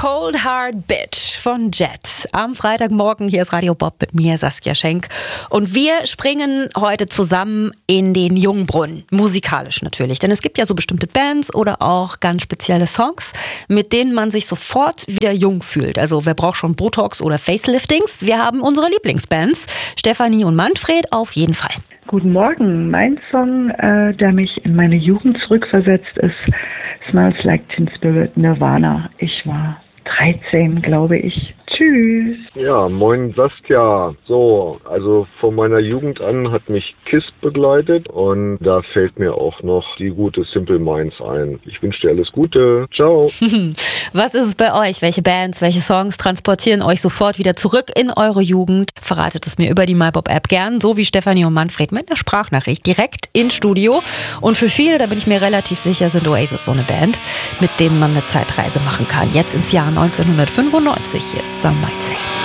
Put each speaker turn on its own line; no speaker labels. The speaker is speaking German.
Cold Hard Bitch von Jet. Am Freitagmorgen, hier ist Radio Bob mit mir, Saskia Schenk. Und wir springen heute zusammen in den Jungbrunnen. Musikalisch natürlich. Denn es gibt ja so bestimmte Bands oder auch ganz spezielle Songs, mit denen man sich sofort wieder jung fühlt. Also wer braucht schon Botox oder Faceliftings? Wir haben unsere Lieblingsbands, Stefanie und Manfred, auf jeden Fall.
Guten Morgen. Mein Song, der mich in meine Jugend zurückversetzt, ist Smells Like Teen Spirit, Nirvana. Ich war 13, glaube ich. Tschüss.
Ja, moin Saskia. So, also von meiner Jugend an hat mich KISS begleitet und da fällt mir auch noch die gute Simple Minds ein. Ich wünsche dir alles Gute. Ciao.
Was ist es bei euch? Welche Bands, welche Songs transportieren euch sofort wieder zurück in eure Jugend? Verratet es mir über die MyBob-App gern, so wie Stefanie und Manfred mit einer Sprachnachricht direkt ins Studio. Und für viele, da bin ich mir relativ sicher, sind Oasis so eine Band, mit denen man eine Zeitreise machen kann. Jetzt ins Jahr 1995. Hier ist Some Might Say.